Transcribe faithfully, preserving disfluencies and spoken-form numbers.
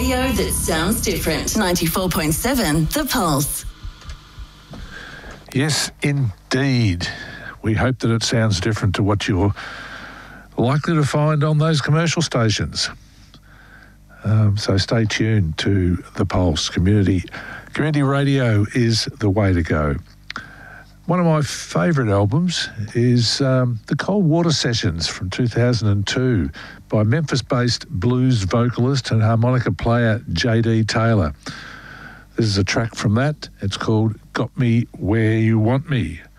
radio that sounds different. ninety-four point seven The Pulse. Yes, indeed. We hope that it sounds different to what you're likely to find on those commercial stations. Um, so stay tuned to The Pulse. Community, community radio is the way to go. One of my favourite albums is um, the Cold Water Sessions from two thousand two by Memphis-based blues vocalist and harmonica player J D Taylor. This is a track from that. It's called Got Me Where You Want Me.